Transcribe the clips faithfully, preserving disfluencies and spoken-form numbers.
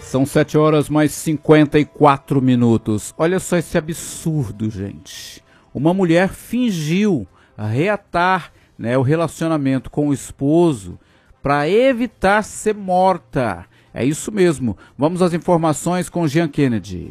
São sete horas mais cinquenta e quatro minutos. Olha só esse absurdo, gente. Uma mulher fingiu reatar, né, o relacionamento com o esposo para evitar ser morta. É isso mesmo. Vamos às informações com Jean Kennedy.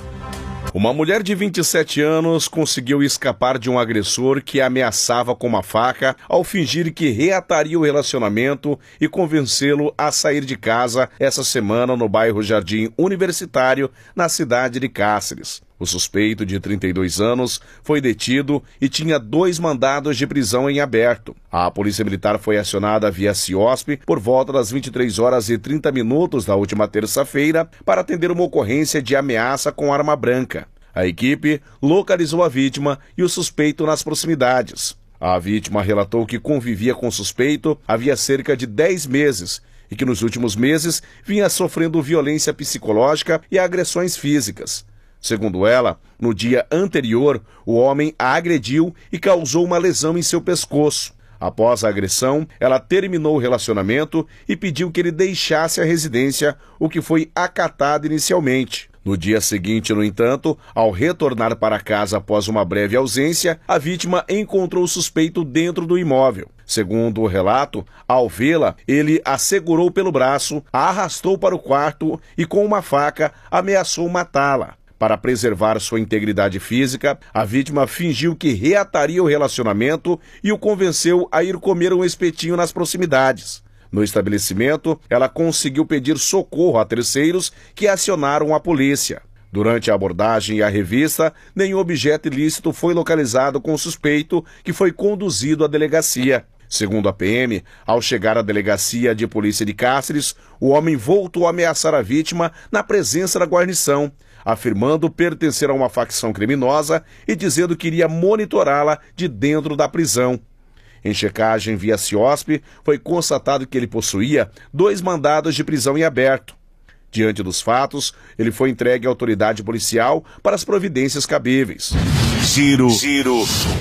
Uma mulher de vinte e sete anos conseguiu escapar de um agressor que a ameaçava com uma faca ao fingir que reataria o relacionamento e convencê-lo a sair de casa essa semana no bairro Jardim Universitário, na cidade de Cáceres. O suspeito, de trinta e dois anos, foi detido e tinha dois mandados de prisão em aberto. A Polícia Militar foi acionada via CIOSP por volta das vinte e três horas e trinta minutos da última terça-feira para atender uma ocorrência de ameaça com arma branca. A equipe localizou a vítima e o suspeito nas proximidades. A vítima relatou que convivia com o suspeito havia cerca de dez meses e que nos últimos meses vinha sofrendo violência psicológica e agressões físicas. Segundo ela, no dia anterior, o homem a agrediu e causou uma lesão em seu pescoço. Após a agressão, ela terminou o relacionamento e pediu que ele deixasse a residência, o que foi acatado inicialmente. No dia seguinte, no entanto, ao retornar para casa após uma breve ausência, a vítima encontrou o suspeito dentro do imóvel. Segundo o relato, ao vê-la, ele a segurou pelo braço, a arrastou para o quarto e, com uma faca, ameaçou matá-la. Para preservar sua integridade física, a vítima fingiu que reataria o relacionamento e o convenceu a ir comer um espetinho nas proximidades. No estabelecimento, ela conseguiu pedir socorro a terceiros que acionaram a polícia. Durante a abordagem e a revista, nenhum objeto ilícito foi localizado com o suspeito, que foi conduzido à delegacia. Segundo a P M, ao chegar à delegacia de polícia de Cáceres, o homem voltou a ameaçar a vítima na presença da guarnição, afirmando pertencer a uma facção criminosa e dizendo que iria monitorá-la de dentro da prisão. Em checagem via CIOSP, foi constatado que ele possuía dois mandados de prisão em aberto. Diante dos fatos, ele foi entregue à autoridade policial para as providências cabíveis. Giro, Giro,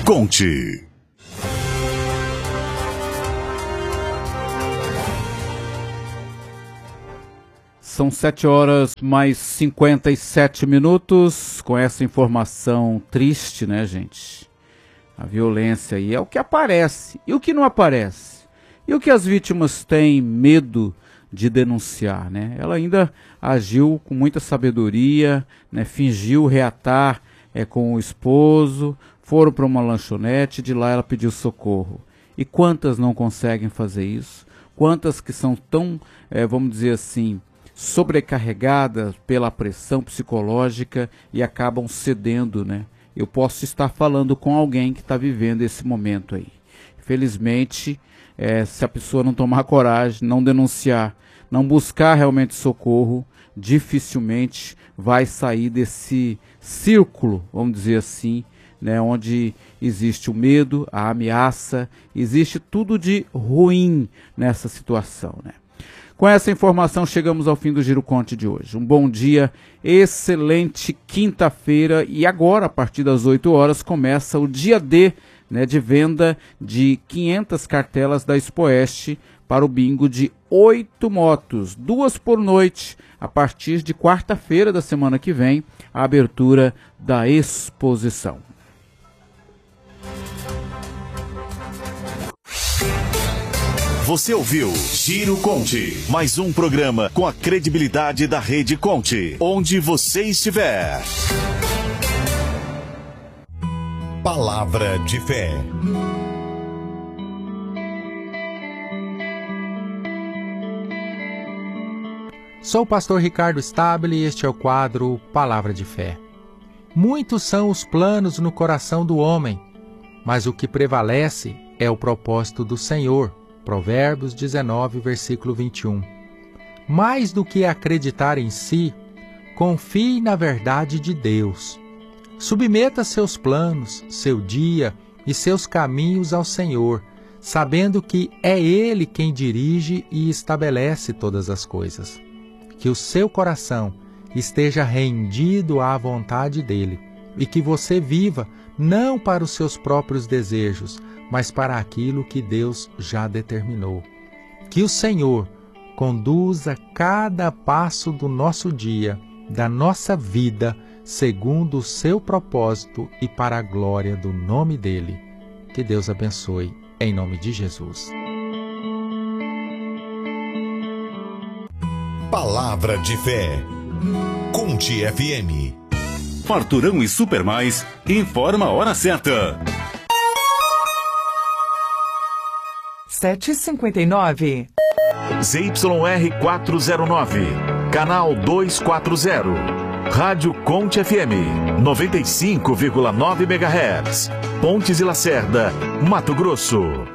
Conte. São sete horas mais cinquenta e sete minutos, com essa informação triste, né, gente? A violência aí é o que aparece. E o que não aparece? E o que as vítimas têm medo de denunciar, né? Ela ainda agiu com muita sabedoria, né? Fingiu reatar é, com o esposo, foram para uma lanchonete, de lá ela pediu socorro. E quantas não conseguem fazer isso? Quantas que são tão, é, vamos dizer assim, sobrecarregadas pela pressão psicológica e acabam cedendo, né? Eu posso estar falando com alguém que está vivendo esse momento aí. Felizmente, é, se a pessoa não tomar coragem, não denunciar, não buscar realmente socorro, dificilmente vai sair desse círculo, vamos dizer assim, né, onde existe o medo, a ameaça, existe tudo de ruim nessa situação, né? Com essa informação, chegamos ao fim do Giro Conte de hoje. Um bom dia, excelente quinta-feira e agora, a partir das oito horas, começa o dia D, né, de venda de quinhentas cartelas da Expoeste para o bingo de oito motos, duas por noite, a partir de quarta-feira da semana que vem, a abertura da exposição. Você ouviu Giro Conte, mais um programa com a credibilidade da Rede Conte, onde você estiver. Palavra de fé. Sou o pastor Ricardo Stabile e este é o quadro Palavra de Fé. Muitos são os planos no coração do homem, mas o que prevalece é o propósito do Senhor. Provérbios dezenove, versículo vinte e um. Mais do que acreditar em si, confie na verdade de Deus. Submeta seus planos, seu dia e seus caminhos ao Senhor, sabendo que é Ele quem dirige e estabelece todas as coisas. Que o seu coração esteja rendido à vontade dEle e que você viva não para os seus próprios desejos, mas para aquilo que Deus já determinou. Que o Senhor conduza cada passo do nosso dia, da nossa vida, segundo o seu propósito e para a glória do nome dele. Que Deus abençoe, em nome de Jesus. Palavra de fé. Conte F M. Farturão e Supermais informa a hora certa. sete e cinquenta e nove. Z Y R quatrocentos e nove, canal duzentos e quarenta. Rádio Conte F M, noventa e cinco vírgula nove megahertz. Pontes e Lacerda, Mato Grosso.